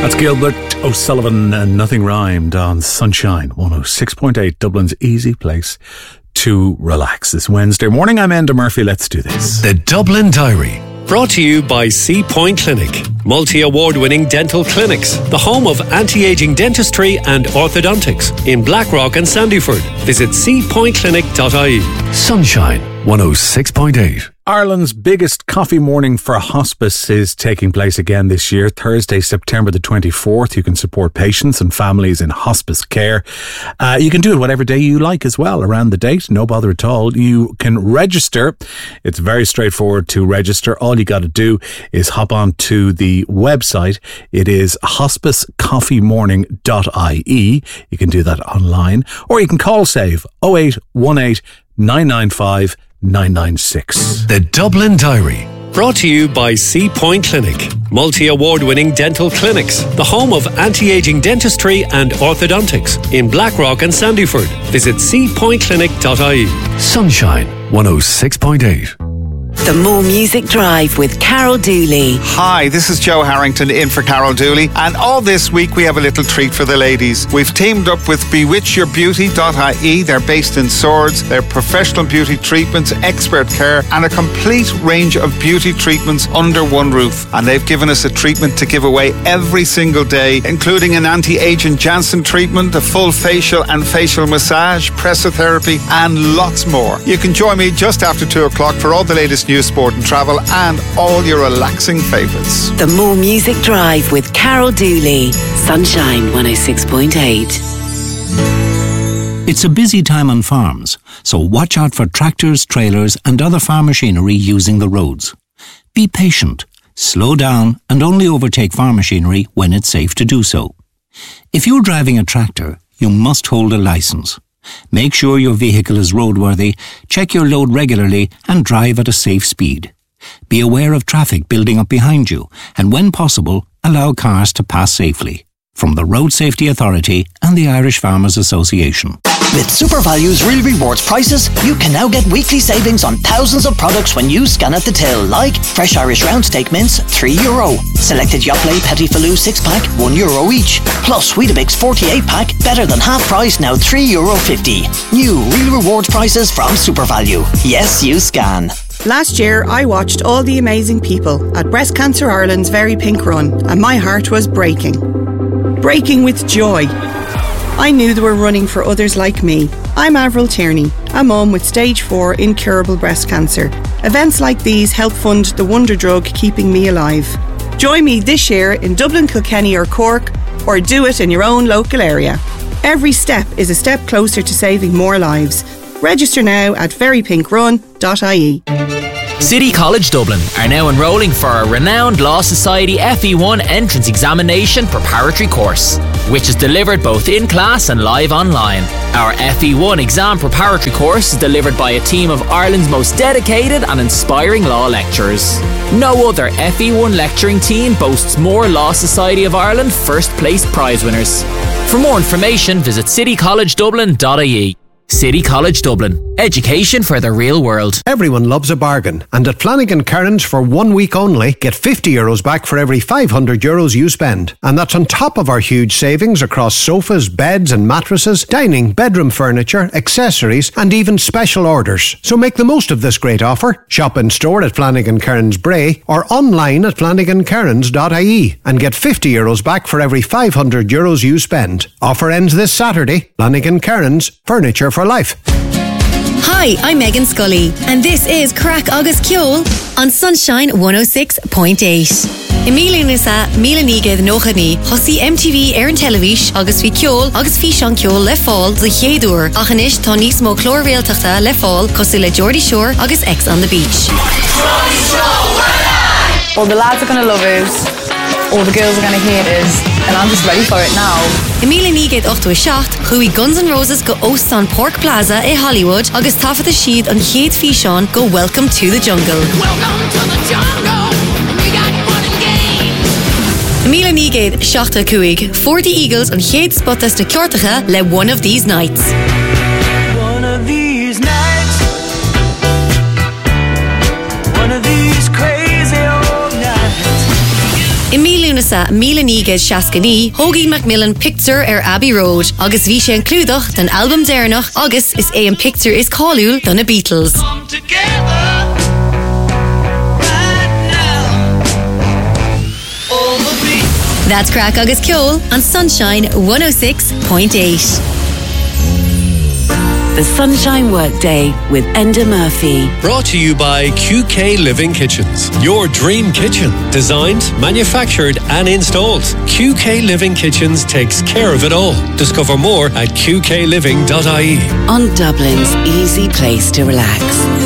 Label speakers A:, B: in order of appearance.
A: That's Gilbert O'Sullivan and Nothing Rhymed on Sunshine 106.8, Dublin's easy place to relax this Wednesday morning. I'm Enda Murphy. Let's do this.
B: The Dublin Diary. Brought to you by Sea Point Clinic, multi-award-winning dental clinics, the home of anti-aging dentistry and orthodontics in Blackrock and Sandyford. Visit seapointclinic.ie. Sunshine 106.8.
A: Ireland's biggest coffee morning for hospice is taking place again this year, Thursday, September the 24th. You can support patients and families in hospice care. You can do it whatever day you like as well, around the date, no bother at all. You can register. It's very straightforward to register. All you got to do is hop on to the website. It is hospicecoffeemorning.ie. You can do that online, or you can call Save 0818 995 996.
B: The Dublin Diary. Brought to you by Sea Point Clinic, multi-award-winning dental clinics, the home of anti-aging dentistry and orthodontics in Blackrock and Sandyford. Visit seapointclinic.ie. Sunshine 106.8.
C: The More Music Drive with Carol Dooley.
D: Hi, this is Joe Harrington in for Carol Dooley, and all this week we have a little treat for the ladies. We've teamed up with bewitchyourbeauty.ie. They're based in Swords. They're professional beauty treatments, expert care, and a complete range of beauty treatments under one roof. And they've given us a treatment to give away every single day, including an anti-aging Janssen treatment, a full facial and facial massage, pressotherapy, and lots more. You can join me just after 2 o'clock for all the latest news, sport and travel, and all your relaxing favourites.
C: The More Music Drive with Carol Dooley. Sunshine 106.8.
E: It's a busy time on farms, so watch out for tractors, trailers and other farm machinery using the roads. Be patient, slow down and only overtake farm machinery when it's safe to do so. If you're driving a tractor, you must hold a licence. Make sure your vehicle is roadworthy, check your load regularly and drive at a safe speed. Be aware of traffic building up behind you and when possible, allow cars to pass safely. From the Road Safety Authority and the Irish Farmers Association.
F: With SuperValue's Real Rewards prices, you can now get weekly savings on thousands of products when you scan at the till, like fresh Irish round steak mince, €3. Selected Yoplait Petit Falou 6-pack, €1 each. Plus Weetabix 48-pack, better than half price, now €3.50. New Real Rewards prices from SuperValue. Yes, you scan.
G: Last year, I watched all the amazing people at Breast Cancer Ireland's Very Pink Run, and my heart was breaking. Breaking with joy. I knew they were running for others like me. I'm Avril Tierney, a mum with stage 4 incurable breast cancer. Events like these help fund the wonder drug keeping me alive. Join me this year in Dublin, Kilkenny or Cork, or do it in your own local area. Every step is a step closer to saving more lives. Register now at verypinkrun.ie.
H: City College Dublin are now enrolling for a renowned Law Society FE1 entrance examination preparatory course, which is delivered both in class and live online. Our FE1 exam preparatory course is delivered by a team of Ireland's most dedicated and inspiring law lecturers. No other FE1 lecturing team boasts more Law Society of Ireland first place prize winners. For more information, visit citycollegedublin.ie. City College Dublin. Education for the real world.
I: Everyone loves a bargain, and at Flanagan Kearns for 1 week only, get €50 back for every €500 you spend. And that's on top of our huge savings across sofas, beds and mattresses, dining, bedroom furniture, accessories and even special orders. So make the most of this great offer. Shop in store at Flanagan Kearns Bray or online at flanagankearns.ie and get €50 back for every €500 you spend. Offer ends this Saturday. Flanagan Kearns, furniture for life.
J: Hi, I'm Megan Scully, and this is Crack Agus Ceol on Sunshine 106.8. Emília Nisa, Míle Nígad Nóchadní, Hosí MTV ar an televis agus fi ceol agus fi sean ceol le fáil de chéadúr. Achanis tá níos mó clór-réaltachta le fáil cosú le Geordie Shore agus X on the Beach.
K: All the lads are going to love it, all the girls are going to hate it, and I'm just ready for it now.
J: Emília Nígad 8-7, chuí Guns N' Roses go óst an Pork Plaza i Hollywood agus tafada siad an chéad fi sean go Welcome to the Jungle.
L: Welcome to the jungle, we got fun and games.
J: Emília Nígad 7-5, 40 Eagles an chéad spotas de ceortacha le One of These Nights.
L: One of these nights, one of these crazy old nights.
J: I mílúnasa mílaníge Shaskaní, Hoagie Macmillan Picture Abbey Road. Agus bhí sé an clúdach den album déirnach, agus is an picture is callúil don na Beatles. That's Crack Agus Ceol on Sunshine 106.8.
C: The Sunshine Workday with Enda Murphy.
B: Brought to you by QK Living Kitchens. Your dream kitchen. Designed, manufactured and installed. QK Living Kitchens takes care of it all. Discover more at qkliving.ie.
C: On Dublin's easy place to relax.